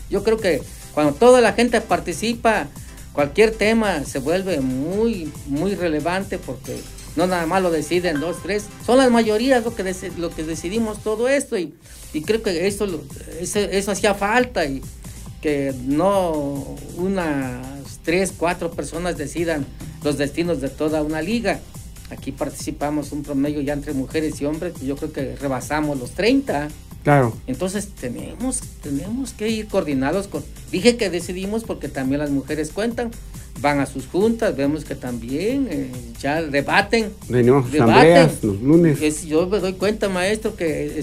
Yo creo que cuando toda la gente participa, cualquier tema se vuelve muy, muy relevante, porque no nada más lo deciden 2, 3, son las mayorías lo que decidimos todo esto, y creo que eso hacía falta, y que no unas 3, 4 personas decidan los destinos de toda una liga. Aquí participamos un promedio ya entre mujeres y hombres, yo creo que rebasamos los 30. Claro. Entonces tenemos que ir coordinados dije que decidimos porque también las mujeres cuentan, van a sus juntas, vemos que también ya debaten. Venimos asambleas los lunes. Yo me doy cuenta, maestro, que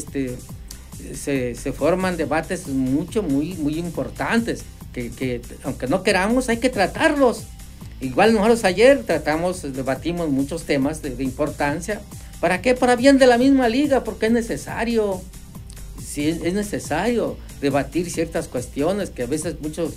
se forman debates muy importantes, que aunque no queramos hay que tratarlos. Igual nosotros ayer debatimos muchos temas de importancia. ¿Para qué? Para bien de la misma liga, porque es necesario. Sí, es necesario debatir ciertas cuestiones que a veces muchos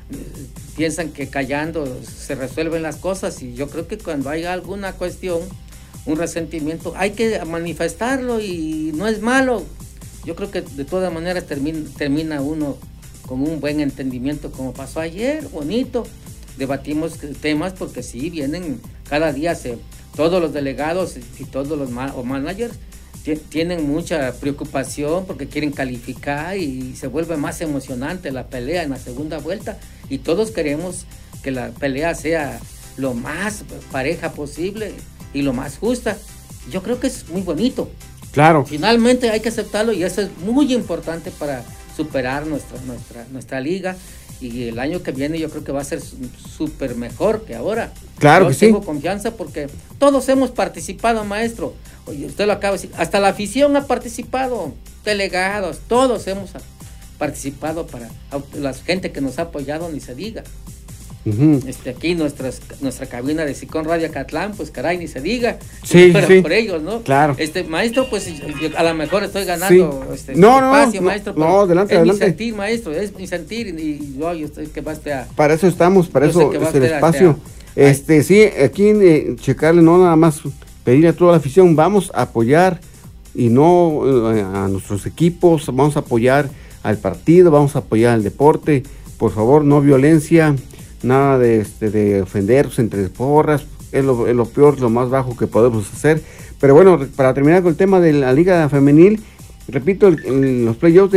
piensan que callando se resuelven las cosas, y yo creo que cuando hay alguna cuestión, un resentimiento, hay que manifestarlo y no es malo. Yo creo que de todas maneras termina uno con un buen entendimiento, como pasó ayer, bonito. Debatimos temas porque sí, vienen cada día, todos los delegados y todos los managers tienen mucha preocupación porque quieren calificar, y se vuelve más emocionante la pelea en la segunda vuelta, y todos queremos que la pelea sea lo más pareja posible y lo más justa. Yo creo que es muy bonito. Claro. Finalmente hay que aceptarlo, y eso es muy importante para superar nuestra liga, y el año que viene yo creo que va a ser súper mejor que ahora. Claro yo que sí. Tengo confianza porque todos hemos participado, maestro. Oye, usted lo acaba de decir, hasta la afición ha participado, delegados, todos hemos participado, para la gente que nos ha apoyado ni se diga. Uh-huh. Aquí nuestra cabina de Sicón Radio Acatlán, pues caray, ni se diga. Sí, pero sí. por ellos, ¿no? Claro. Maestro, pues yo a lo mejor estoy ganando sí. espacio, maestro. No, adelante. Mi sentir, maestro, es mi sentir, y yo estoy que va a... Para eso estamos, para eso es el espacio. Sí, aquí checarle, no nada más pedirle a toda la afición, vamos a apoyar, y no a nuestros equipos, vamos a apoyar al partido, vamos a apoyar al deporte. Por favor, no violencia, nada de ofenderse entre porras, es lo peor, lo más bajo que podemos hacer. Pero bueno, para terminar con el tema de la Liga Femenil, repito, los playoffs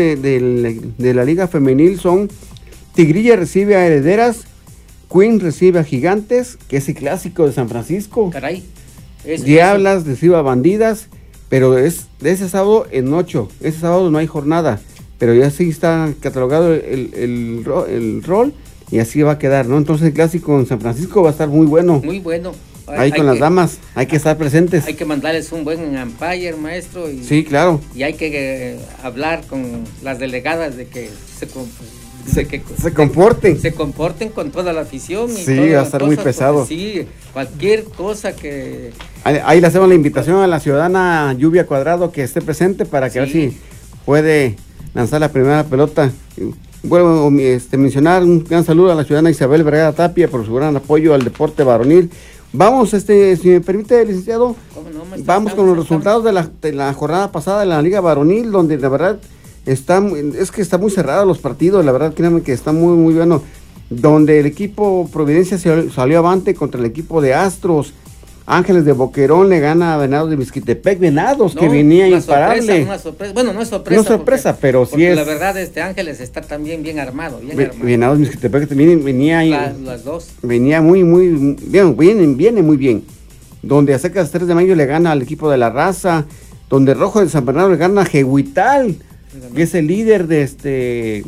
de la Liga Femenil son: Tigrilla recibe a Herederas, Queen recibe a Gigantes, que es el clásico de San Francisco. Caray. Diablas recibe a Bandidas, pero es de ese sábado en 8. Ese sábado no hay jornada, pero ya sí está catalogado el rol, y así va a quedar, ¿no? Entonces el clásico en San Francisco va a estar muy bueno. Muy bueno. Ahí con las damas, hay que estar presentes. Hay que mandarles un buen umpire, maestro. Sí, claro. Y hay que hablar con las delegadas de que se comporten. Se comporten con toda la afición. Sí, va a estar muy pesado. Sí, cualquier cosa que... Ahí le hacemos la invitación a la ciudadana Lluvia Cuadrado que esté presente para que a ver si puede lanzar la primera pelota. Bueno, mencionar un gran saludo a la ciudadana Isabel Vergara Tapia por su gran apoyo al deporte varonil. Vamos, si me permite, licenciado, vamos con los resultados de la jornada pasada de la Liga Varonil, donde la verdad está muy cerrado los partidos, la verdad, créanme que está muy, muy bueno, donde el equipo Providencia salió avante contra el equipo de Astros. Ángeles de Boquerón le gana a Venados de Mezquitepec, que venía imparable. Una sorpresa, bueno, no es sorpresa. No es sorpresa, pero sí es. La verdad, Ángeles está también bien armado. Venados de Mezquitepec también venía. Las dos. Venía muy, muy bien, viene muy bien. Donde a Secas 3 de Mayo le gana al equipo de La Raza, donde Rojo de San Bernardo le gana a Jehuital, que es el líder de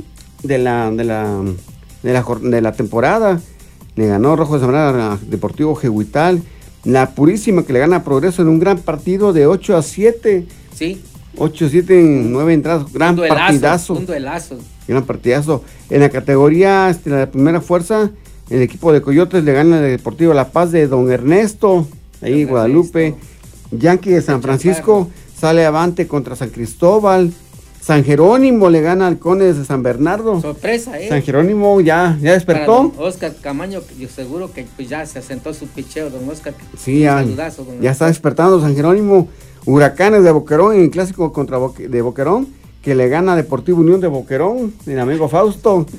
la temporada. Le ganó Rojo de San Bernardo a Deportivo Jehuital. La Purísima que le gana a Progreso en un gran partido de 8-7. Sí. 8-7 en 9 entradas. Gran partidazo. Un duelazo. Gran partidazo. En la categoría la primera fuerza, el equipo de Coyotes le gana al Deportivo La Paz de Don Ernesto, ahí en Guadalupe. Yankee de San Francisco sale avante contra San Cristóbal. San Jerónimo le gana a Halcones de San Bernardo. Sorpresa, San Jerónimo ya despertó. Oscar Camaño, yo seguro que pues ya se asentó su picheo, don Oscar. Sí, ya está despertando San Jerónimo. Huracanes de Boquerón en el clásico de Boquerón, que le gana a Deportivo Unión de Boquerón, el amigo Fausto.